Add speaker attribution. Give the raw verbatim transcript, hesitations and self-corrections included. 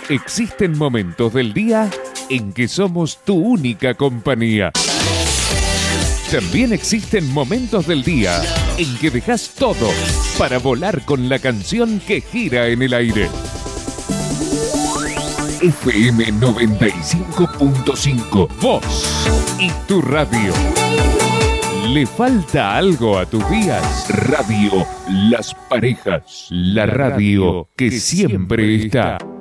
Speaker 1: Existen momentos del día en que somos tu única compañía. También existen momentos del día en que dejas todo para volar con la canción que gira en el aire. F M noventa y cinco punto cinco, vos y tu radio. ¿Le falta algo a tus días? Radio Las Parejas, la radio que siempre está.